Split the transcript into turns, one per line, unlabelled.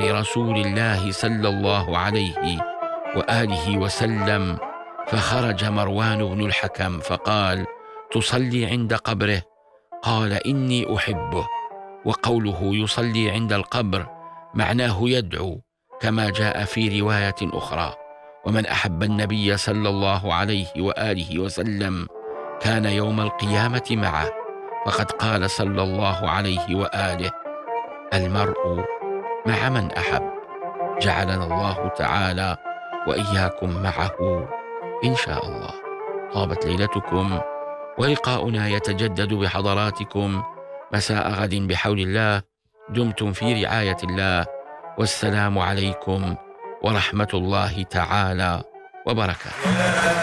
رسول الله صلى الله عليه وآله وسلم، فخرج مروان بن الحكم فقال: تصلي عند قبره؟ قال: إني أحبه. وقوله يصلي عند القبر معناه يدعو، كما جاء في رواية أخرى: ومن أحب النبي صلى الله عليه وآله وسلم كان يوم القيامة معه. فقد قال صلى الله عليه وآله: المرء مع من أحب. جعلنا الله تعالى وإياكم معه إن شاء الله. طابت ليلتكم، ولقاؤنا يتجدد بحضراتكم مساء غد بحول الله. دمتم في رعاية الله، والسلام عليكم ورحمة الله تعالى وبركاته.